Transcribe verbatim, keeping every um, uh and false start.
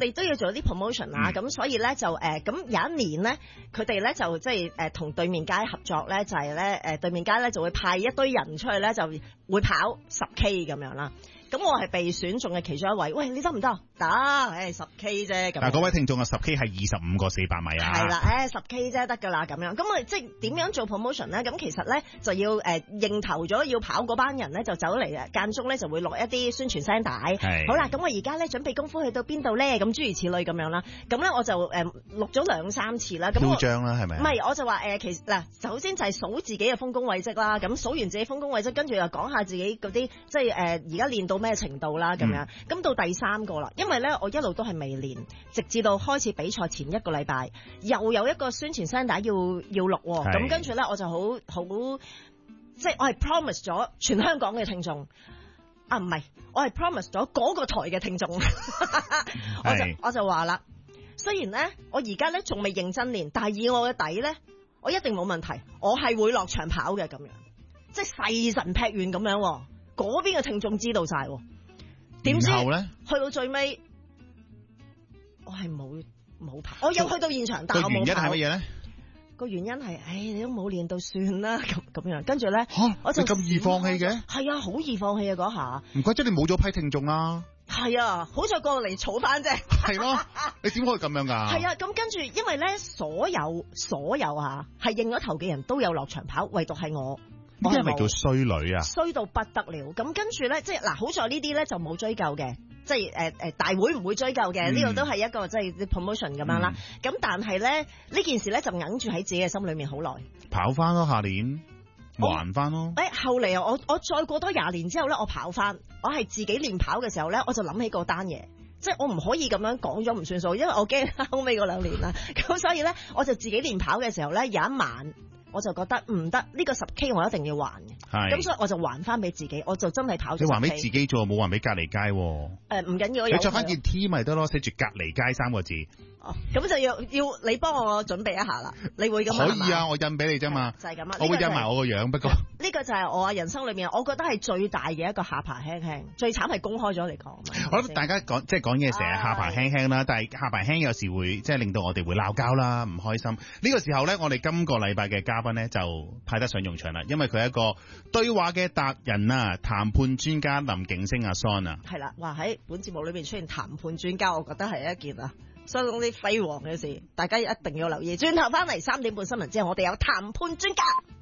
哋都要做啲 promotion 啊，咁、嗯、所以咧就誒咁、呃、有一年咧，佢哋咧就即係誒同對面街合作咧，就係咧誒對面街咧就會派一堆人出去咧，就會跑十 K 咁樣啦。咁我係被選中嘅其中一位，喂，你得唔得？得，誒十 K 啫。但係嗰位聽眾啊，十 K 係二十五個四百米啊。 係啦，誒十 K 啫，得㗎啦咁樣。咁啊，即係點樣做 promotion 咧？咁其實咧就要誒認頭咗要跑嗰班人咧，就走嚟啊，間中咧就會落一啲宣傳聲帶。係。好啦，咁我而家咧準備功夫去到邊度咧？咁諸如此類咁樣啦。咁咧我就誒錄咗兩三次啦。 囂張啦，係咪？ 唔係，我就話誒其實嗱，首先就係數自己嘅豐功偉績啦。咁數完自己豐功偉績，跟住又講下自己嗰啲即係誒而家練到咩程度啦。咁樣，咁到第三個啦，因為咧我一路都係未練，直至到開始比賽前一個禮拜，又有一個宣傳聲帶要要錄，咁跟住咧我就好好，即係我係 promise 咗全香港嘅聽眾，啊唔係，我係 promise 咗嗰個台嘅聽眾，我就我就話啦，雖然咧我而家咧仲未認真練，但係以我嘅底咧，我一定冇問題，我係會落場跑嘅咁樣，即係誓神劈願咁樣，嗰邊嘅聽眾知道晒。點知咧？去到最尾，我係冇冇跑，我有去到現場，但係我冇跑。個原因係乜嘢咧？個原因係，唉，你都冇練到算啦，咁咁樣。跟住咧，吓，我就咁易放棄嘅？係啊，好易放棄啊嗰下。唔怪之你冇咗批聽眾啦。係啊，好在過嚟儲翻啫。係咯，你點可以咁樣噶？係啊，咁跟住，因為咧，所有所有啊，係認咗頭嘅人都有落場跑，唯獨係我。呢啲係咪叫衰女啊？衰到不得了，咁跟住咧，即係嗱，好在呢啲咧就冇追究嘅，即係誒誒大會唔會追究嘅，呢、嗯、個都係一個即係 promotion 咁樣啦。咁、嗯、但係咧呢件事咧就揞住喺自己嘅心裏面好耐。跑翻咯，下年還翻咯。誒、欸，後嚟我我再過多廿年之後咧，我跑翻，我係自己練跑嘅時候咧，我就諗起嗰單嘢，即係我唔可以咁樣講咗唔算數，因為我驚後尾嗰兩年啦。咁所以咧，我就自己練跑嘅時候咧，有一晚。我就覺得唔得，呢、這個十 K 我一定要還嘅，咁所以我就還翻俾自己，我就真係跑咗十 K。你還俾自己做，冇還俾隔離街。誒唔緊要，你着翻件 T 咪得咯，寫住隔離街三個字。哦，咁就要要你幫我準備一下啦，你會咁可以啊，我印俾你啫嘛，就係咁啊，我會印埋我個樣，不過呢個就係我人生裏面，我覺得係最大嘅一個下巴輕輕，最慘係公開咗嚟講。我諗大家講即係講嘢成日下巴輕輕啦，但係下巴輕有時會即係令到我哋會鬧交啦，唔開心。呢、這個時候咧，我哋今個禮拜嘅嘉賓咧就派得上用場啦，因為佢係一個對話嘅達人啊，談判專家林景星阿 Son 啊，係啦，話喺本節目裏邊出現談判專家，我覺得係一件啊。相當啲輝煌嘅事，大家一定要留意。轉頭翻嚟三點半新聞之後，我哋有談判專家。